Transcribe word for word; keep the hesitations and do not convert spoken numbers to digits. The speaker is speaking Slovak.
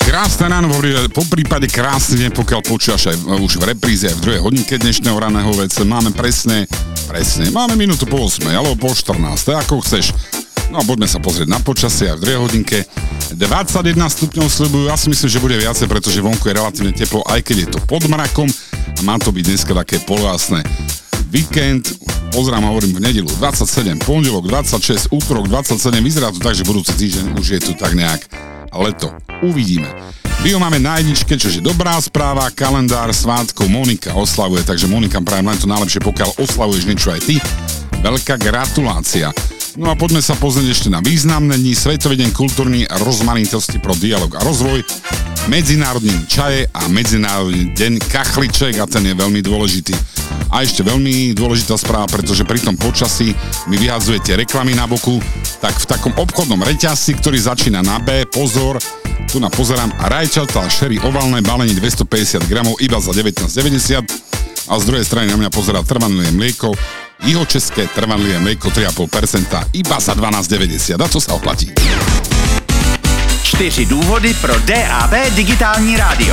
Krásne ráno, po prípade krásny deň, pokiaľ počúvaš aj už v repríze aj v druhej hodinke dnešného raného vece. Máme presne, presne, máme minútu po ôsmej, alebo po štrnástej, ako chceš. No a poďme sa pozrieť na počasie aj v druhej hodinke. dvadsaťjeden stupňov sľubujú, ja si myslím, že bude viacej, pretože vonku je relatívne teplo, aj keď je to pod mrakom a má to byť dneska také polojasné. Víkend, pozrám, hovorím v nedeľu dvadsaťsedem, pondelok dvadsaťšesť, útorok dvadsaťsedem, vyzerá to tak, že budúci týždeň už je tu tak nejak leto. Uvidíme. Bio máme na jedničke, čože dobrá správa, kalendár svátkov Monika oslavuje, takže Monika, prajem len to najlepšie, pokiaľ oslavuješ niečo aj ty. Veľká gratulácia. No a poďme sa pozrieť ešte na významné dni, Svetový deň kultúrny rozmanitosti pro dialog a rozvoj, Medzinárodný čaje a Medzinárodný deň kachliček a ten je veľmi dôležitý. A ešte veľmi dôležitá správa, pretože pri tom počasí mi vyhadzujete reklamy na boku, tak v takom obchodnom reťazci, ktorý začína na B, pozor, tu na pozerám, rajčatá sherry ovalné balenie dvestopäťdesiat gramov iba za devätnásť deväťdesiat a z druhej strany na mňa pozerá trvanlivé mlieko, jihočeské trvanlivé mlieko tri a pol percenta iba za dvanásť deväťdesiat. A to sa oplatí. Čtyři důvody pro D A B digitální rádio.